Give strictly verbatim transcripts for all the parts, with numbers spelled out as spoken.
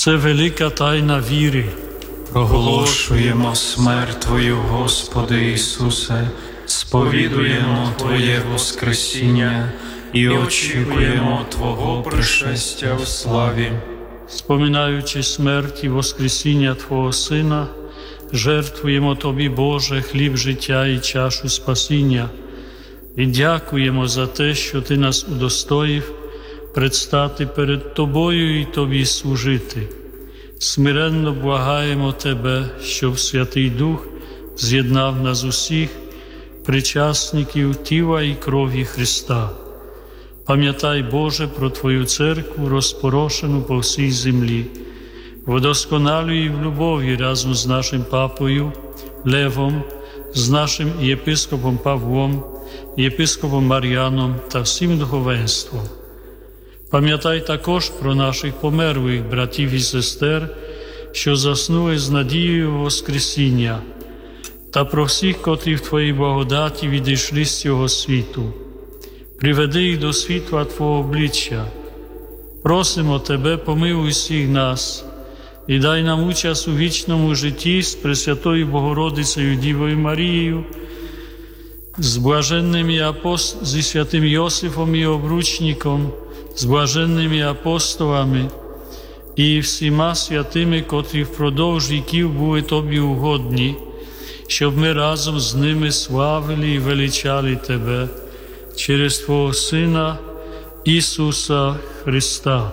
Це велика тайна віри. Проголошуємо смерть Твою, Господи Ісусе, сповідуємо Твоє Воскресіння і очікуємо Твого пришестя в славі. Споминаючи смерть і воскресіння Твого Сина, жертвуємо Тобі, Боже, хліб життя і чашу спасіння, і дякуємо за те, що Ти нас удостоїв предстати перед Тобою і Тобі служити. Смиренно благаємо Тебе, щоб Святий Дух з'єднав нас усіх, причасників тіла і крові Христа. Пам'ятай, Боже, про Твою церкву, розпорошену по всій землі. Вдосконалюй її в любові разом з нашим папою Левом, з нашим єпископом Павлом, єпископом Мар'яном та всім духовенством. Пам'ятай також про наших померлих братів і сестер, що заснули з надією Воскресіння, та про всіх, котрі в Твоїй благодаті відійшли з цього світу. Приведи їх до світла Твого обличчя. Просимо Тебе, помилуй всіх нас і дай нам участь у вічному житті з Пресвятою Богородицею Дівою Марією, з блаженними апост... зі святим Йосифом і обручником, з блаженними апостолами і всіма святими, котрі впродовж віків були Тобі угодні, щоб ми разом з ними славили і величали Тебе через Твого Сина Ісуса Христа.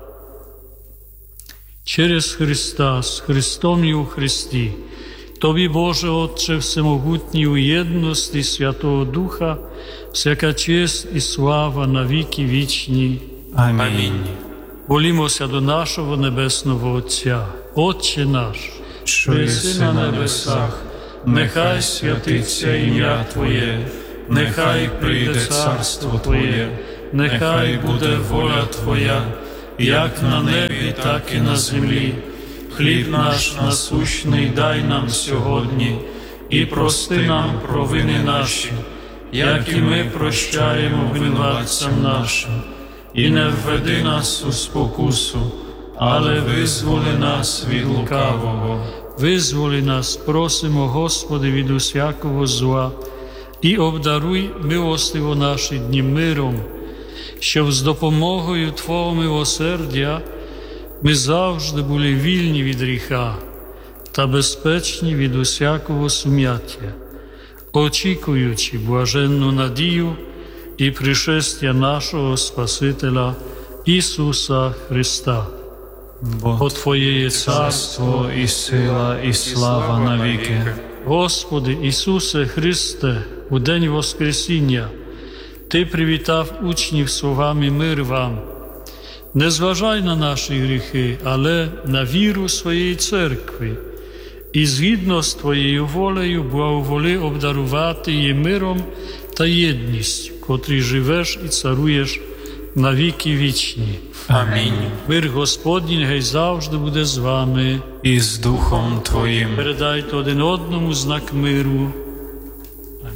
Через Христа, з Христом і у Христі, Тобі, Боже Отче Всемогутній, у єдності Святого Духа, всяка честь і слава на віки вічні. Амінь. Молімося до нашого Небесного Отця. Отче наш, що єси на небесах, нехай святиться ім'я Твоє, нехай прийде царство Твоє, нехай буде воля Твоя, як на небі, так і на землі. Хліб наш насущний дай нам сьогодні, і прости нам провини наші, як і ми прощаємо винуватцям нашим. І не введи нас у спокусу, але визволи нас від лукавого. Визволи нас, просимо, Господи, від усякого зла, і обдаруй милостиво наші дні миром, щоб з допомогою Твого милосердя ми завжди були вільні від гріха та безпечні від усякого сум'яття, очікуючи блаженну надію і пришестя нашого Спасителя Ісуса Христа. Бо Твоє є царство і сила, і слава навіки. Господи Ісусе Христе, у день Воскресіння Ти привітав учнів словами «Мир вам». Не зважай на наші гріхи, але на віру своєї церкви, і згідно з Твоєю волею благоволи обдарувати її миром та єдністю, котрій живеш і царуєш на віки вічні. Амінь. Мир Господній гей завжди буде з вами. І з Духом Твоїм. Передайте один одному знак миру.